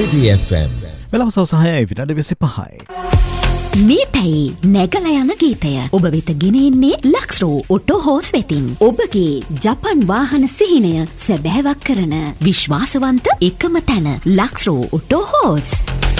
City FM. වෙලාව සවස් 6යි විනාඩි 25යි. මේ පැයි නැගලා යන ගීතය ඔබ වෙත ගෙනෙන්නේ ලක්ස්රෝ ඔටෝ හෝස් වෙතින්. ඔබගේ ජපන් වාහන සිහිනය සැබෑවක් කරන විශ්වාසවන්ත එකම තැන ලක්ස්රෝ ඔටෝ හෝස්.